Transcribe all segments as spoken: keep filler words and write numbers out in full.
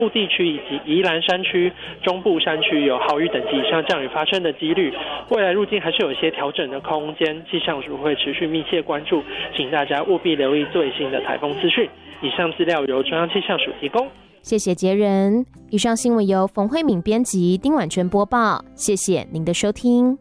部地区以及宜兰山区、中部山区有豪雨等级以上降雨发生的几率，未来路径还是有一些调整的空间，气象署会持续密切关注，请大家务必留意最新的台风资讯。以上资料由中央气象署提供。 谢谢杰人。以上新闻由冯慧敏编辑，丁婉纯播报。谢谢您的收听。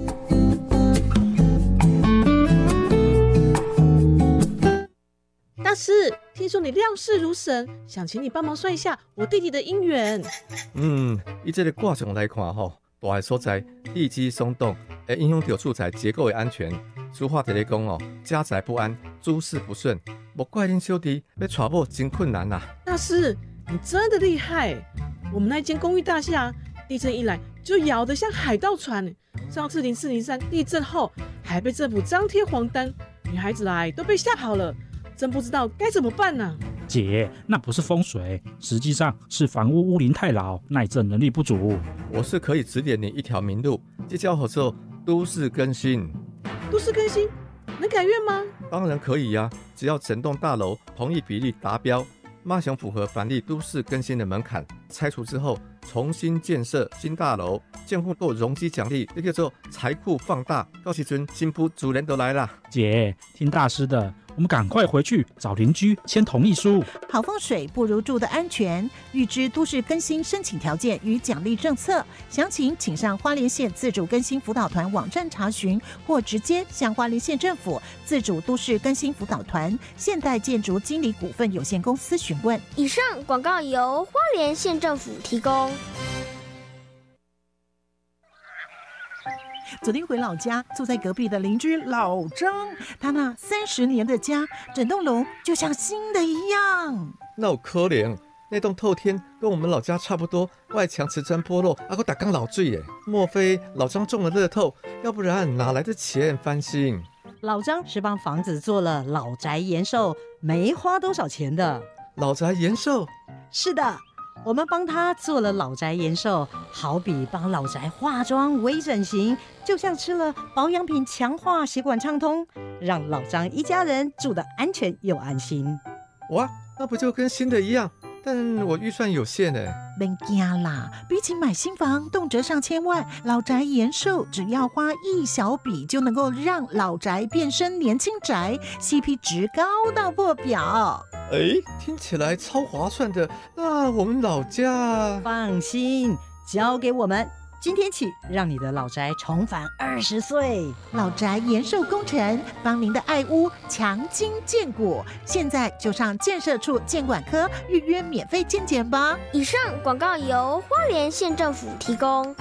大师，听说你料事如神，想请你帮忙算一下我弟弟的姻缘。 嗯，以这个卦象来看吼，大个所在地基松动，会影响到住宅结构的安全。俗话在咧讲哦，家宅不安，诸事不顺，莫怪恁小弟要娶某真困难呐、啊。 大师，你真的厉害！我们那间公寓大厦，地震一来就摇得像海盗船。上次零四零三地震后，还被政府张贴黄单，女孩子来都被吓跑了。真不知道该怎么办呢、啊？ 姐，那不是风水，实际上是房屋屋龄太老，耐震能力不足。 我是可以指点你一条明路，这叫合作都市更新。 都市更新能改院吗？ 当然可以呀、啊，只要整栋大楼同意比例达标，马上符合凡例都市更新的门槛，拆除之后重新建设新大楼，建户够容积奖励，这叫做财库放大。到时阵新妇主人都来了。 姐，听大师的。我们赶快回去找邻居签同意书。 好风水不如住的安全，预知都市更新申请条件与奖励政策，详情请上花莲县自主更新辅导团网站查询，或直接向花莲县政府自主都市更新辅导团现代建筑经理股份有限公司询问。 以上广告由花莲县政府提供。 昨天回老家，住在隔壁的邻居老张，他那三十年的家，整栋楼就像新的一样。 那有可能，那栋透天跟我们老家差不多，外墙瓷砖剥落，还有打缸老坠耶。莫非老张中了乐透？要不然哪来的钱翻新？ 老张是帮房子做了老宅延寿，没花多少钱的。 老宅延寿？ 是的。我们帮他做了老宅延寿，好比帮老宅化妆、微整形，就像吃了保养品，强化血管畅通，让老张一家人住得安全又安心。 哇，那不就跟新的一样？但我预算有限哎。 别惊啦，比起买新房动辄上千万，老宅延寿只要花一小笔就能够让老宅变身年轻宅 ，C P 值高到破表。 哎，听起来超划算的。那我们老家…… 放心，交给我们。今天起，让你的老宅重返二十岁。 老宅延寿工程，帮您的爱屋强筋健骨。现在就上建设处建管科预约免费健检吧。 以上广告由花莲县政府提供。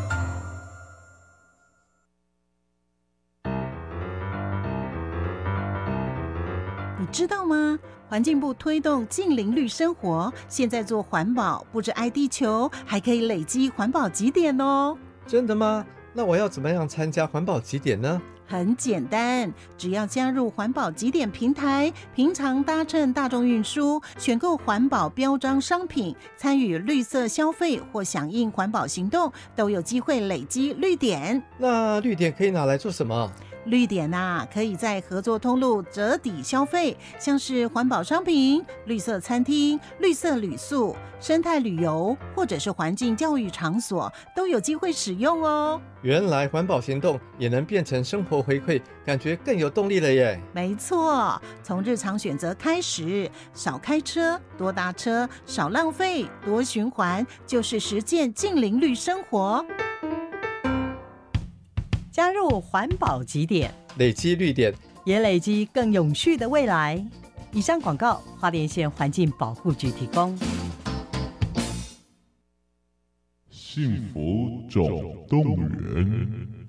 你知道吗？环境部推动净零绿生活，现在做环保不止爱地球，还可以累积环保集点哦。 真的吗？那我要怎么样参加环保集点呢？ 很简单，只要加入环保集点平台，平常搭乘大众运输，选购环保标章商品，参与绿色消费或响应环保行动，都有机会累积绿点。 那绿点可以拿来做什么？ 绿点啊，可以在合作通路折抵消费，像是环保商品、绿色餐厅、绿色旅宿、生态旅游，或者是环境教育场所，都有机会使用哦。 原来环保行动也能变成生活回馈，感觉更有动力了耶。 没错，从日常选择开始，少开车，多搭车，少浪费，多循环，就是实践净零绿生活。 加入环保集点， 累积绿点， 也累积更永续的未来。以上广告，花莲县环境保护局提供。 幸福总动员。